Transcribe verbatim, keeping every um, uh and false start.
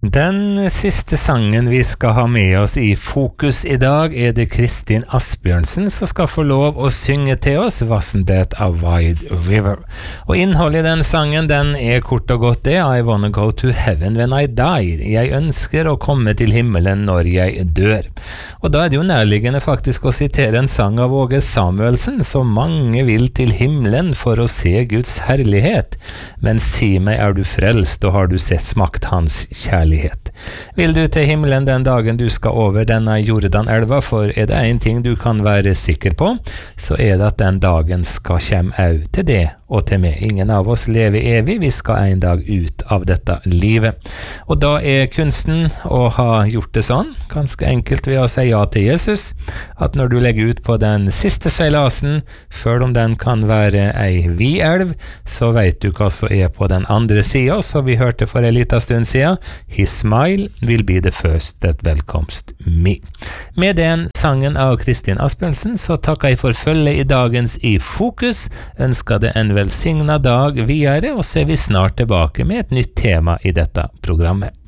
Den siste sangen vi skal ha med oss i fokus i dag er det Kristin Asbjørnsen som skal få lov å synge til oss Wasn't That a Wide River. Og innholdet i den sangen den er kort og godt det I wanna go to heaven when I die. Jeg ønsker å komme til himmelen når jeg dør. Og da er det jo nærliggende faktisk å sitere en sang av Åge Samuelsen, så mange vil til himmelen for å se Guds herlighet. Men si meg, er du frelst, og har du sett smakt hans kjærlighet? Vil du til himmelen den dagen du skal over denne Jordanelva, for er det en ting du kan være sikker på, så er det at den dagen skal komme au til det og til meg. Ingen av oss lever evig, vi skal en dag ut av dette livet. Og da er kunsten å ha gjort det sånn, ganske enkelt ved å si ja til Jesus, at når du legger ut på den siste seilasen, før om den kan være ei vid elv, så vet du hva som er på den andre siden, så vi hørte for en liten stund siden, His smile will be the first that welcomes me. Med den sangen av Kristin Asbjørnsen, så takker jeg for følge i dagens I Fokus, ønsker det en velsignet dag videre, og så er vi snart tilbake med et nytt tema i dette programmet.